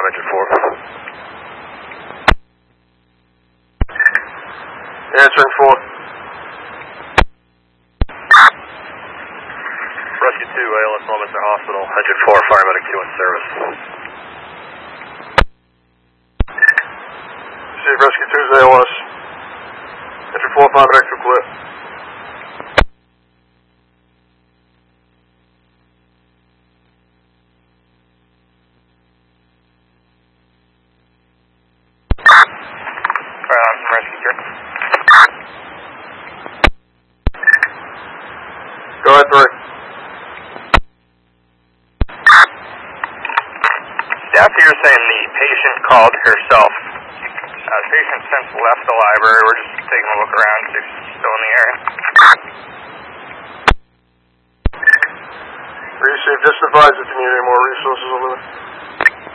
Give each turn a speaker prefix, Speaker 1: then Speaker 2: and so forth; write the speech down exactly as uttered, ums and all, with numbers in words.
Speaker 1: engine four.
Speaker 2: Answering four.
Speaker 1: Rescue two, A L S Leominster Hospital, engine four, fireman two in service.
Speaker 2: Receive Rescue two's A L S. Engine four, paramedic to clear.
Speaker 1: Right on from Rescue three.
Speaker 2: Go ahead, three.
Speaker 1: Staff here saying the patient called herself. Uh, the patient since left the library. We're just taking a look around, see if she's still in the area.
Speaker 2: Receive, just advise if you need any more resources over there.